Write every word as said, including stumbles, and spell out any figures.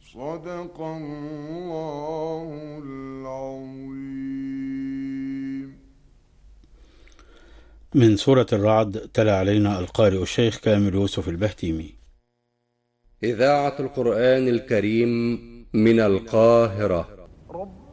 صدق الله العظيم. من سورة الرعد تلا علينا القارئ الشيخ كامل يوسف البهتيمي. إذاعة القرآن الكريم من القاهرة.